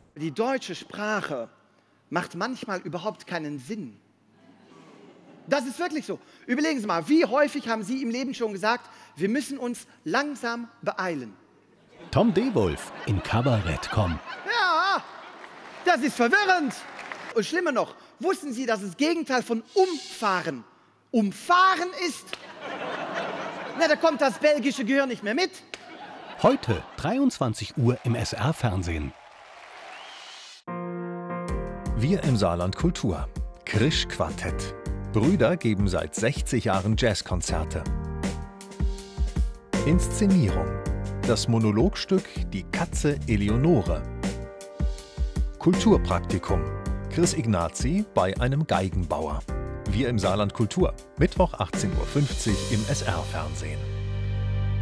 Die deutsche Sprache macht manchmal überhaupt keinen Sinn. Das ist wirklich so. Überlegen Sie mal, wie häufig haben Sie im Leben schon gesagt, wir müssen uns langsam beeilen? Tom Dewulf in Kabarett.com. Ja, das ist verwirrend. Und schlimmer noch, wussten Sie, dass das Gegenteil von umfahren umfahren ist? Na, da kommt das belgische Gehirn nicht mehr mit. Heute 23 Uhr im SR-Fernsehen. Wir im Saarland Kultur. Krisch Quartett. Brüder geben seit 60 Jahren Jazzkonzerte. Inszenierung. Das Monologstück Die Katze Eleonore. Kulturpraktikum. Chris Ignazi bei einem Geigenbauer. Wir im Saarland Kultur. Mittwoch 18:50 Uhr im SR-Fernsehen.